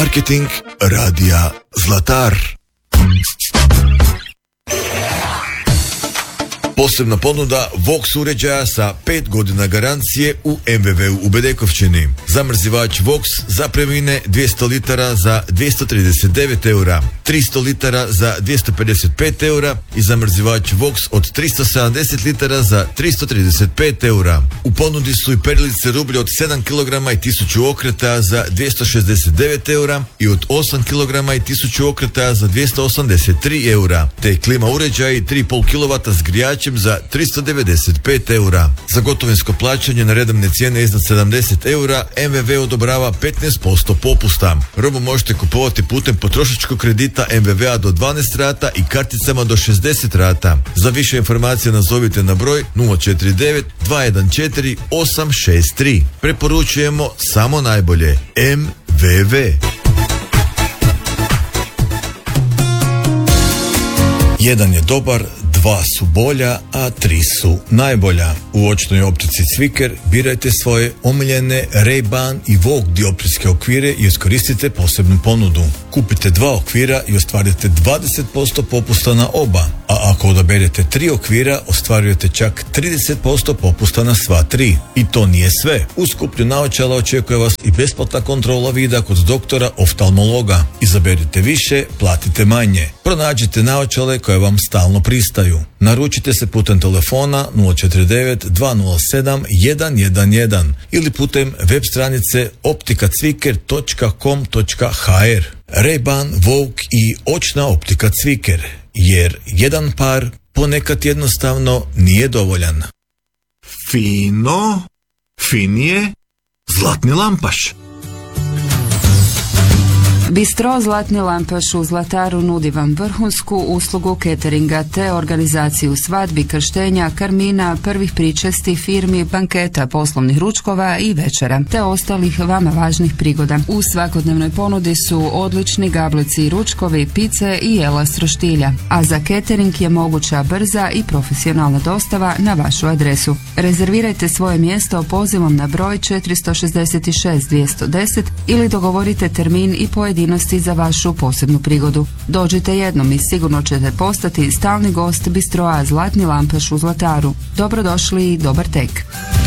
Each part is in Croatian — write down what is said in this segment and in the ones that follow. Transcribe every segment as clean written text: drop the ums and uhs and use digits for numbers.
Marketing radija Zlatar. Posebna ponuda Vox uređaja sa 5 godina garancije u MVV u Bedekovčini. Zamrzivač Vox za premine 200 litara za 239 eura, 300 litara za 255 eura i zamrzivač Vox od 370 litara za 335 eura. U ponudi su i perilice rublje od 7 kg i 1000 okreta za 269 eura i od 8 kg i 1000 okreta za 283 eura, te klima uređaj 3,5 kW s grijačem za 395 eura. Za gotovinsko plaćanje na redovne cijene iznad 70 eura MVV odobrava 15% popusta. Robu možete kupovati putem potrošačkog kredita MVV-a do 12 rata i karticama do 60 rata. Za više informacija nazovite na broj 049 214 863. Preporučujemo samo najbolje. MVV. Jedan je dobar, 2 su bolja, a 3 su najbolja. U očnoj optici Cviker birajte svoje omiljene Ray-Ban i Vogue dioptrijske okvire i iskoristite posebnu ponudu. Kupite 2 okvira i ostvarite 20% popusta na oba, a ako odaberete 3 okvira ostvarujete čak 30% popusta na sva 3. I to nije sve. Uz kupnju naočala očekuje vas i besplatna kontrola vida kod doktora oftalmologa. Izaberite više, platite manje. Pronađite naočale koje vam stalno pristaju. Naručite se putem telefona 049 207 111 ili putem web stranice optikacviker.com.hr. Ray-Ban, Vogue i očna optika Cviker, jer jedan par ponekad jednostavno nije dovoljan. Fino, finije, Zlatni Lampaš. Bistro Zlatni Lampaš u Zlataru nudi vam vrhunsku uslugu cateringa te organizaciju svadbi, krštenja, karmina, prvih pričesti, firmi, banketa, poslovnih ručkova i večera, te ostalih vama važnih prigoda. U svakodnevnoj ponudi su odlični gablici i ručkovi, pice i jela s roštilja, a za catering je moguća brza i profesionalna dostava na vašu adresu. Rezervirajte svoje mjesto pozivom na broj 466 210 ili dogovorite termin i pojedinosti za vašu posebnu prigodu. Dođite jednom i sigurno ćete postati stalni gost Bistroa Zlatni Lampaš u Zlataru. Dobrodošli i dobar tek.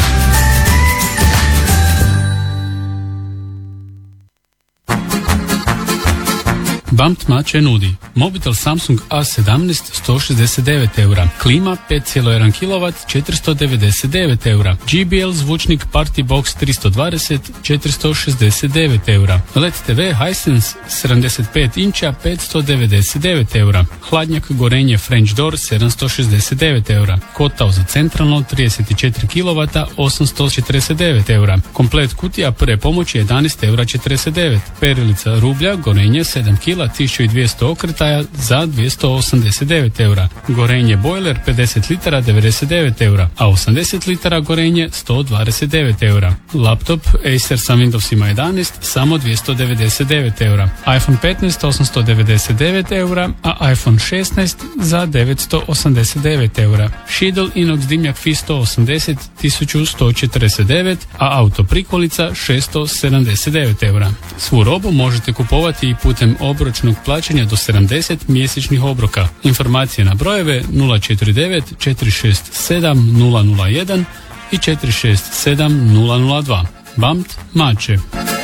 BAMT Mače nudi mobitel Samsung A17 169 eura, klima 5,1 kW 499 eura, JBL zvučnik Party Box 320 469 eura, LED TV Hisense 75 inča 599 eura, hladnjak gorenje French Door 769 eura, kotao za centralno 34 kW 849 eura, komplet kutija prve pomoći 11 eura 49, perilica rublja gorenje 7 kg 1200 okretaja za 289 eura, gorenje bojler 50 litara 99 eura, a 80 litara gorenje 129 eura, laptop Acer sa Windowsima 11 samo 299 eura, iPhone 15 899 eura, a iPhone 16 za 989 eura, Schiedel inox dimnjak FI 180 1149, a auto prikolica 679 eura. Svu robu možete kupovati i putem obročnog plaćanja do 70 mjesečnih obroka. Informacije na brojeve 049 467 001 i 467 002. BAMT Mače.